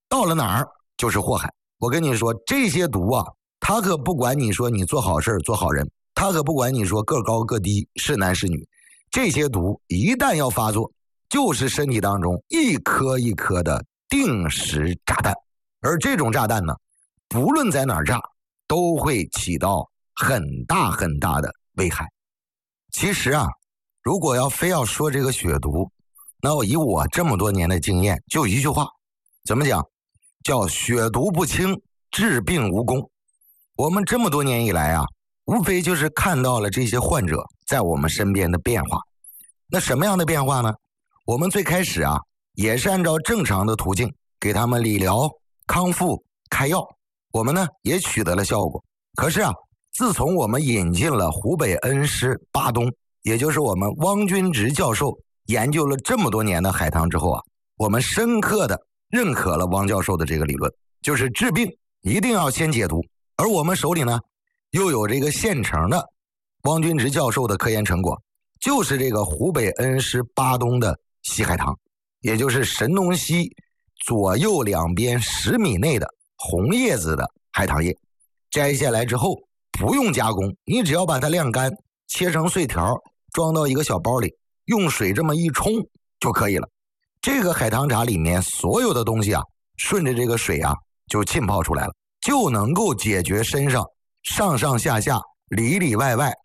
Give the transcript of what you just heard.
到了哪儿就是祸害。我跟你说，这些毒啊，他可不管你说你做好事做好人，他可不管你说个高个低是男是女，这些毒一旦要发作，就是身体当中一颗一颗的定时炸弹。而这种炸弹呢，不论在哪儿炸，都会起到很大很大的危害。其实啊，如果非要说这个血毒，那以我这么多年的经验，就一句话，怎么讲？叫血毒不清，治病无功。我们这么多年以来啊，无非就是看到了这些患者在我们身边的变化。那什么样的变化呢？我们最开始啊，也是按照正常的途径给他们理疗、康复、开药，我们呢也取得了效果。可是啊，自从我们引进了湖北恩施巴东，也就是我们汪军直教授研究了这么多年的海棠之后啊，我们深刻的认可了汪教授的这个理论，就是治病一定要先解毒。而我们手里呢，又有这个现成的汪军直教授的科研成果，就是这个湖北恩施巴东的西海棠，也就是神农溪左右两边10米内的红叶子的海棠叶。摘下来之后不用加工，你只要把它晾干，切成碎条，装到一个小包里，用水这么一冲就可以了。这个海棠茶里面所有的东西啊，顺着这个水啊就浸泡出来了，就能够解决身上上上下下里里外外